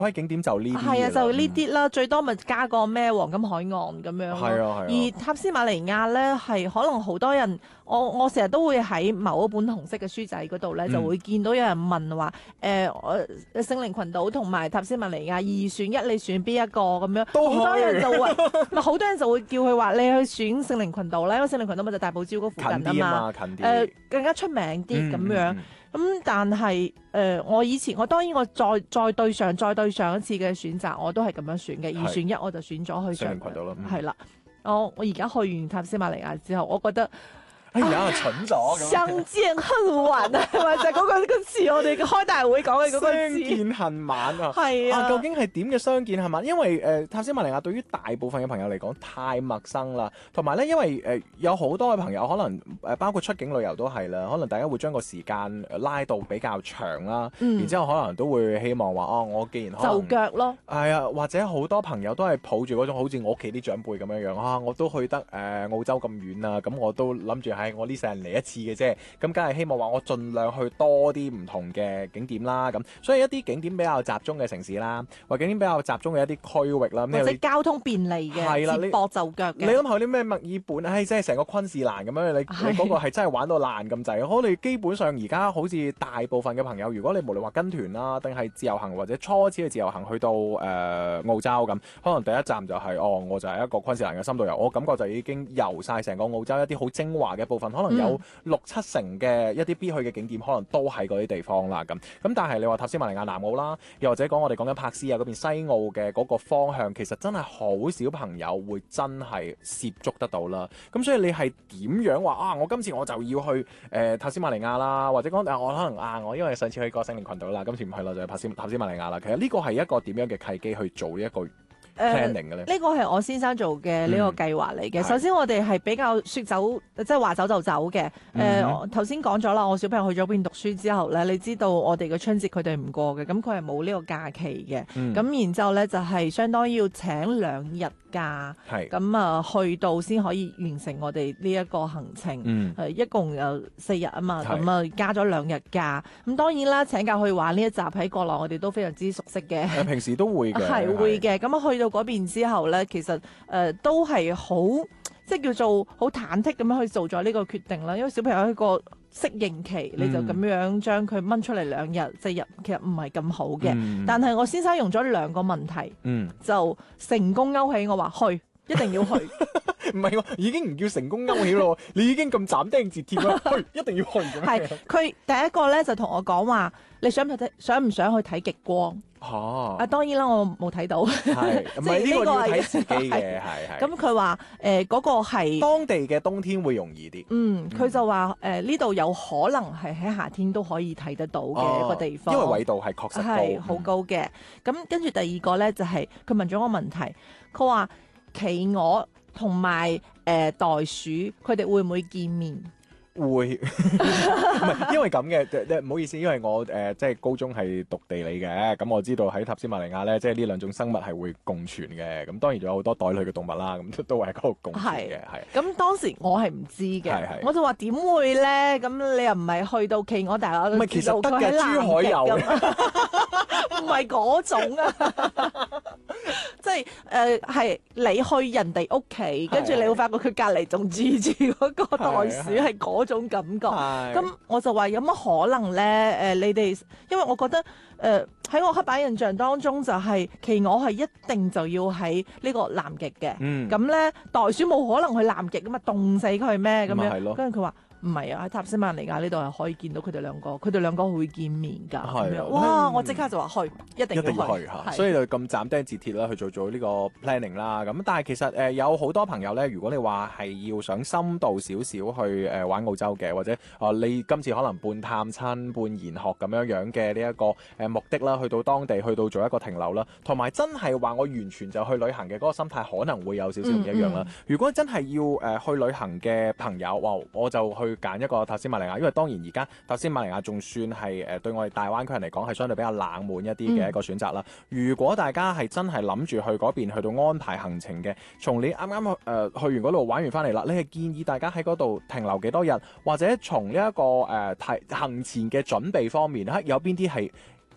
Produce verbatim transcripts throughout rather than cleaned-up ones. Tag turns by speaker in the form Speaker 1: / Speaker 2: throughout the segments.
Speaker 1: 可以景點就呢啲
Speaker 2: 係啊，
Speaker 1: 嘅
Speaker 2: 就呢
Speaker 1: 啦
Speaker 2: 啲啦，最多咪加個咩黃金海岸咁樣咯。
Speaker 1: 係啊係啊
Speaker 2: 而塔斯馬尼亞咧係可能好多人，我我成日都會喺某一本紅色嘅書仔嗰度咧，
Speaker 1: 嗯
Speaker 2: 就會見到有人問話誒，我聖靈群島同埋塔斯馬尼亞二選一，你選邊一個咁樣？
Speaker 1: 都去
Speaker 2: 好多人就會，咪好多人就會叫佢話你去選聖靈群島啦，因為聖靈群島咪就大堡礁嗰附
Speaker 1: 近
Speaker 2: 近啊嘛，
Speaker 1: 啲啊嘛，近啲。
Speaker 2: 誒更加出名啲咁
Speaker 1: 嗯
Speaker 2: 樣。
Speaker 1: 嗯嗯
Speaker 2: 咁、但係誒、呃，我以前我當然我再再對上再對上一次嘅選擇，我都係咁樣選嘅，二選一我就選咗去
Speaker 1: 聖靈群島咯嗯
Speaker 2: 係啦。我我而家去完塔斯馬尼亞之後，我覺得
Speaker 1: 哎呀，蠢咗咁。
Speaker 2: 相見恨晚啊，係咪就係嗰個個詞？我哋開大會講嘅嗰個
Speaker 1: 相
Speaker 2: 詞，
Speaker 1: 見恨晚啊！
Speaker 2: 係啊，
Speaker 1: 究竟係點嘅相見恨晚？因為誒、呃、塔斯馬尼亞對於大部分嘅朋友嚟講太陌生啦，同埋咧，因為誒、呃、有好多嘅朋友可能誒、呃、包括出境旅遊都係啦，可能大家會將個時間拉到比較長啦，
Speaker 2: 嗯
Speaker 1: 然之後可能都會希望話哦，我既然可
Speaker 2: 就
Speaker 1: 能
Speaker 2: 腳咯。
Speaker 1: 係啊，或者好多朋友都係抱住嗰種好似我屋企啲長輩咁樣樣啊，我都去得誒、呃、澳洲咁遠啊，咁我都諗住係我呢世人嚟一次嘅啫，咁梗係希望話我盡量去多啲唔同嘅景點啦，咁所以一啲景點比較集中嘅城市啦，或者景點比較集中嘅一啲區域啦，
Speaker 2: 或者
Speaker 1: 你
Speaker 2: 交通便利嘅，
Speaker 1: 係啦你
Speaker 2: 接駁就腳
Speaker 1: 你
Speaker 2: 嘅。
Speaker 1: 諗下啲咩墨爾本，唉、即係成個昆士蘭咁樣，你你嗰個係真係玩到爛咁滯。我哋基本上而家好似大部分嘅朋友，如果你無論話跟團啦，定係自由行或者初次嘅自由行去到誒、呃、澳洲咁，可能第一站就係、哦，我就係一個昆士蘭嘅深度遊，我感覺就已經遊晒成個澳洲一啲好精華嘅部分，可能有六七成嘅一啲必去嘅景點，可能都喺嗰啲地方啦咁。咁但係你話塔斯馬尼亞南澳啦，又或者講我哋講緊珀斯啊嗰邊西澳嘅嗰個方向，其實真係好少朋友會真係涉足得到啦。咁所以你係點樣話啊？我今次我就要去誒、呃、塔斯馬尼亞啦，或者講啊，我可能啊，我因為上次去過聖靈群島啦，今次唔去啦，就係塔斯塔斯馬尼亞啦。其實呢個係一個點樣嘅契機去做呢一個 planning 嘅咧？
Speaker 2: 呢個係我先生做嘅呢個計劃嚟嘅。
Speaker 1: 嗯
Speaker 2: 首先我哋係比較説走，即係話走就走嘅。
Speaker 1: 嗯
Speaker 2: 誒頭先講咗啦，我小朋友去咗邊讀書之後咧，你知道我哋嘅春節佢哋唔過嘅，咁佢係冇呢個假期嘅。咁、
Speaker 1: 嗯
Speaker 2: 然之後咧就係、相當於要請兩日假，
Speaker 1: 係
Speaker 2: 咁啊去到先可以完成我哋呢一個行程。
Speaker 1: 嗯
Speaker 2: 誒一共有四日啊嘛，
Speaker 1: 係
Speaker 2: 咁啊加咗兩日假。咁當然啦，請假去玩呢一集喺國內我哋都非常之熟悉嘅。
Speaker 1: 誒平時都會嘅，
Speaker 2: 係會嘅，咁啊去到嗰邊之後咧，其實誒、呃、都係好即係叫做好忐忑咁樣去做咗呢個決定啦。因為小朋友一個適應期，你就咁樣將佢掹出嚟兩日四日，其實唔係咁好嘅。
Speaker 1: 嗯
Speaker 2: 但係我先生用咗兩個問題，
Speaker 1: 嗯，
Speaker 2: 就成功勾起我話去，一定要去。
Speaker 1: 唔係喎，已經唔叫成功勾起咯，你已經咁斬釘截鐵啦，去一定要去咁樣。
Speaker 2: 係佢第一個咧就同我講話，你想唔想想唔想去睇極光？
Speaker 1: 嚇
Speaker 2: 啊，當然啦，我冇睇到。
Speaker 1: 係唔係呢個要睇自己嘅？係係。
Speaker 2: 咁佢話誒嗰個係。
Speaker 1: 當地嘅冬天會容易啲。
Speaker 2: 嗯，佢就話誒呢度有可能係喺夏天都可以睇得到嘅一個地方，
Speaker 1: 哦因為緯度係確實高，
Speaker 2: 係好高嘅。咁跟住第二個咧就係、佢問咗我問題，佢話企鵝同埋誒袋鼠佢哋會唔會見面？
Speaker 1: 會唔係因為咁嘅，即即唔好意思，因為我誒、呃、即係高中係讀地理嘅，咁我知道喺塔斯馬尼亞咧，即係呢兩種生物係會共存嘅。咁當然仲有好多袋類嘅動物啦，咁都都係喺嗰度共存嘅，係。
Speaker 2: 咁當時我係唔知嘅
Speaker 1: 係係，
Speaker 2: 我就話點會咧？咁你又唔係去到企鵝大我都
Speaker 1: 唔係其實得嘅
Speaker 2: 知道佢喺南
Speaker 1: 珠海有
Speaker 2: 極咁唔係嗰種啊，即係誒係你去人哋屋企，跟住你會發覺佢隔離仲住住嗰個袋鼠係嗰種感覺。
Speaker 1: 係
Speaker 2: 咁我就話有乜可能咧？誒、你哋因為我覺得誒喺、我刻板印象當中就係企鵝係一定就要喺呢個南極嘅。
Speaker 1: 嗯
Speaker 2: 咁咧、袋鼠冇可能去南極噶嘛，凍死佢咩咁樣？
Speaker 1: 咪係咯
Speaker 2: 跟住佢話。唔係啊，喺塔斯馬尼亞呢度係可以見到佢哋兩個，佢哋兩個會見面㗎。
Speaker 1: 係
Speaker 2: 咁樣
Speaker 1: 啊
Speaker 2: 哇！
Speaker 1: 嗯
Speaker 2: 我即刻就話去，一定
Speaker 1: 一定要
Speaker 2: 要
Speaker 1: 去嚇，
Speaker 2: 係
Speaker 1: 所以就咁斬釘截鐵啦去做做呢個 planning 啦。咁但係其實誒、呃、有好多朋友咧，如果你話係要想深度少少去誒、呃、玩澳洲嘅，或者啊、呃、你今次可能半探親半研學咁樣樣嘅呢一個誒、呃、目的啦，去到當地去到做一個停留啦，同埋真係話我完全就去旅行嘅嗰個心態可能會有少少唔一樣啦。
Speaker 2: 嗯嗯
Speaker 1: 如果真係要誒、呃、去旅行嘅朋友，哇！我就去揀一個塔斯馬尼亞，因為當然而家塔斯馬尼亞仲算係誒、呃、對我哋大灣區人嚟講係相對比較冷門一啲嘅一個選擇啦。嗯、如果大家係真係諗住去嗰邊去到安排行程嘅，從你啱啱誒去完嗰度玩完翻嚟啦，你係建議大家喺嗰度停留幾多日，或者從呢、這、一個誒提、呃、行前嘅準備方面，嚇有邊啲係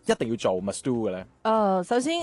Speaker 1: 一定要做 must do 嘅咧？
Speaker 2: 誒、首先